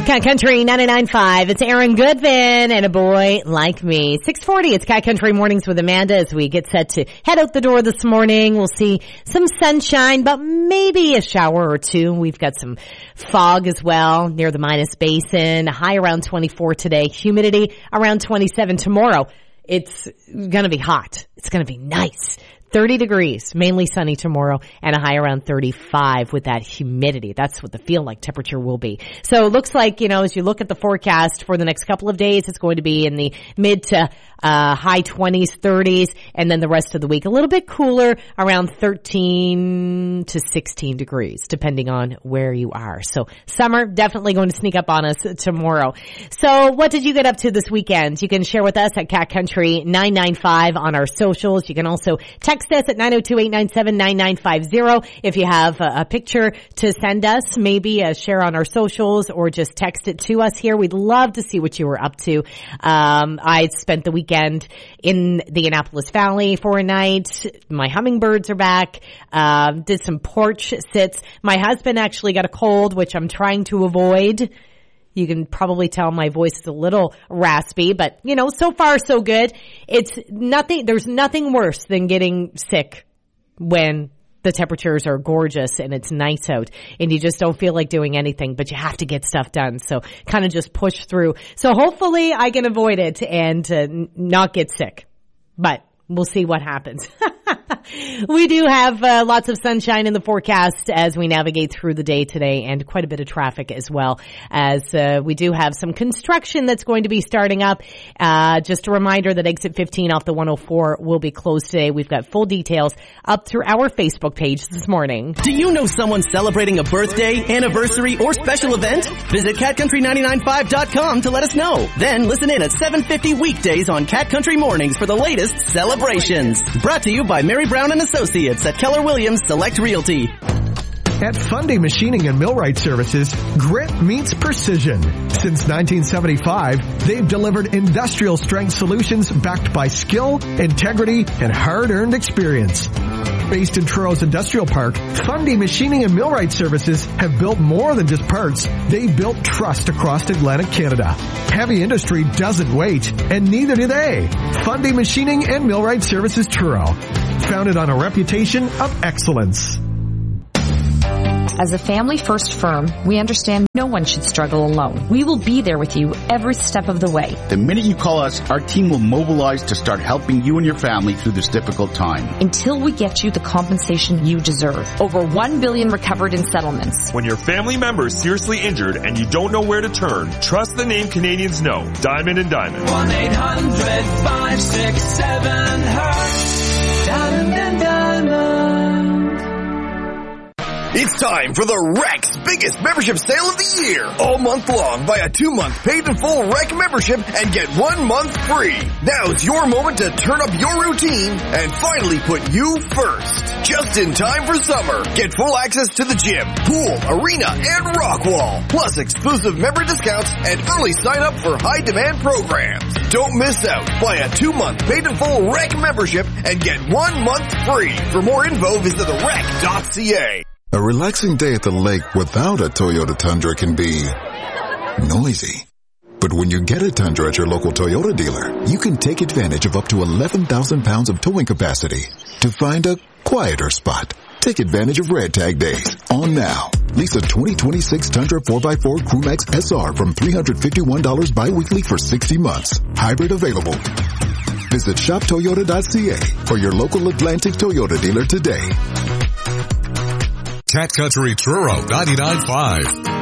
Cat Country 99.5. It's Aaron Goodman and A Boy Like Me. 6:40. It's Cat Country Mornings with Amanda as we get set to head out the door this morning. We'll see some sunshine, but maybe a shower or two. We've got some fog as well near the Minas Basin. High around 24 today. Humidity around 27 tomorrow. It's going to be hot. It's going to be nice. 30 degrees, mainly sunny tomorrow, and a high around 35 with that humidity. That's what the feel-like temperature will be. So it looks like, as you look at the forecast for the next couple of days, it's going to be in the mid to high 20s, 30s, and then the rest of the week a little bit cooler, around 13 to 16 degrees, depending on where you are. So summer definitely going to sneak up on us tomorrow. So what did you get up to this weekend? You can share with us at Cat Country 995 on our socials. You can also text us at 902-897-9950 if you have a picture to send us, maybe share on our socials or just text it to us here. We'd love to see what you were up to. I spent the weekend in the Annapolis Valley for a night. My hummingbirds are back. Did some porch sits. My husband actually got a cold, which I'm trying to avoid. You can probably tell my voice is a little raspy, but so far so good. There's nothing worse than getting sick when the temperatures are gorgeous and it's nice out and you just don't feel like doing anything, but you have to get stuff done. So kind of just push through. So hopefully I can avoid it and not get sick, but we'll see what happens. We do have lots of sunshine in the forecast as we navigate through the day today, and quite a bit of traffic as well, as we do have some construction that's going to be starting up. Just a reminder that exit 15 off the 104 will be closed today. We've got full details up through our Facebook page this morning. Do you know someone celebrating a birthday, anniversary, or special event? Visit CatCountry995.com to let us know. Then listen in at 7:50 weekdays on Cat Country Mornings for the latest celebrations. Brought to you by Mary Brown and Associates at Keller Williams Select Realty. At Fundy Machining and Millwright Services, grit meets precision. Since 1975, they've delivered industrial strength solutions backed by skill, integrity, and hard-earned experience. Based in Truro Industrial Park, Fundy Machining and Millwright Services have built more than just parts. They've built trust across Atlantic Canada. Heavy industry doesn't wait, and neither do they. Fundy Machining and Millwright Services Truro, founded on a reputation of excellence. As a family-first firm, we understand no one should struggle alone. We will be there with you every step of the way. The minute you call us, our team will mobilize to start helping you and your family through this difficult time. Until we get you the compensation you deserve. Over $1 billion recovered in settlements. When your family member is seriously injured and you don't know where to turn, trust the name Canadians know. Diamond and Diamond. 1-800-567-HURT. Diamond and Diamond. It's time for the Rec's biggest membership sale of the year. All month long, buy a 2-month paid in full Rec membership and get 1 month free. Now's your moment to turn up your routine and finally put you first. Just in time for summer. Get full access to the gym, pool, arena, and rock wall. Plus exclusive member discounts and early sign up for high demand programs. Don't miss out. Buy a 2-month paid in full Rec membership and get 1 month free. For more info, visit therec.ca. A relaxing day at the lake without a Toyota Tundra can be noisy. But when you get a Tundra at your local Toyota dealer, you can take advantage of up to 11,000 pounds of towing capacity to find a quieter spot. Take advantage of Red Tag Days on now. Lease a 2026 Tundra 4x4 Crewmax SR from $351 bi-weekly for 60 months. Hybrid available. Visit shoptoyota.ca or your local Atlantic Toyota dealer today. Cat Country Truro 99.5.